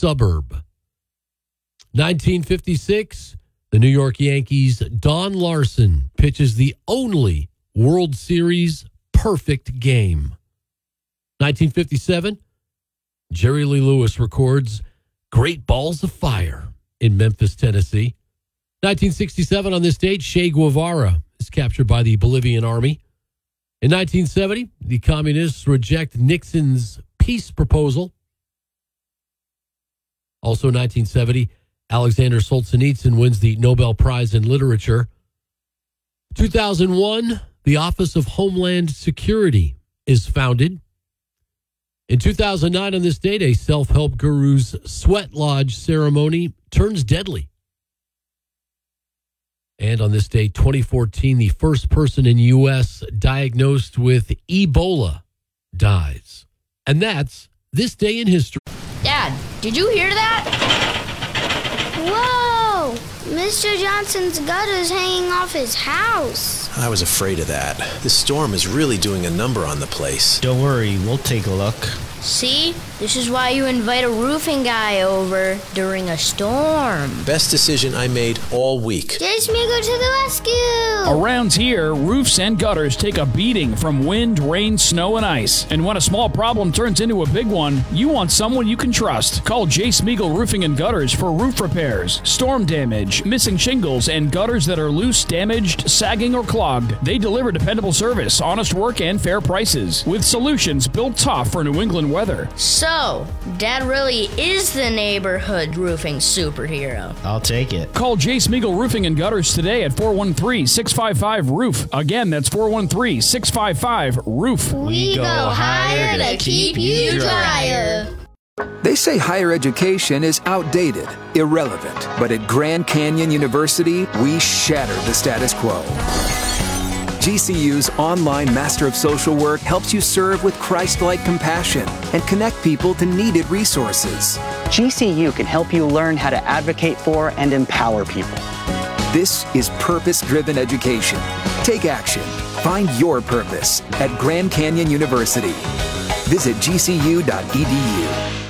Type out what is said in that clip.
suburb. 1956, the New York Yankees' Don Larson pitches the only World Series perfect game. 1957, Jerry Lee Lewis records Great Balls of Fire in Memphis, Tennessee. 1967, on this date, Che Guevara is captured by the Bolivian army. In 1970, the communists reject Nixon's peace proposal. Also 1970, Alexander Solzhenitsyn wins the Nobel Prize in Literature. 2001, the Office of Homeland Security is founded. In 2009, on this date, a self-help guru's sweat lodge ceremony turns deadly. And on this date, 2014, the first person in U.S. diagnosed with Ebola dies. And that's this day in history. Dad, did you hear that? Whoa! Mr. Johnson's gutter's hanging off his house. I was afraid of that. This storm is really doing a number on the place. Don't worry, we'll take a look. See? This is why you invite a roofing guy over during a storm. Best decision I made all week. Jace Migo to the rescue! Around here, roofs and gutters take a beating from wind, rain, snow, and ice. And when a small problem turns into a big one, you want someone you can trust. Call J. Smeagol Roofing and Gutters for roof repairs, storm damage, missing shingles, and gutters that are loose, damaged, sagging, or clogged. They deliver dependable service, honest work, and fair prices, with solutions built tough for New England weather. So, Dad really is the neighborhood roofing superhero. I'll take it. Call J. Smeagol Roofing and Gutters today at 413-655-ROOF. Again, that's 413-655-ROOF. We go higher to keep you drier. They say higher education is outdated, irrelevant. But at Grand Canyon University, we shatter the status quo. GCU's online Master of Social Work helps you serve with Christ-like compassion and connect people to needed resources. GCU can help you learn how to advocate for and empower people. This is purpose-driven education. Take action. Find your purpose at Grand Canyon University. Visit gcu.edu.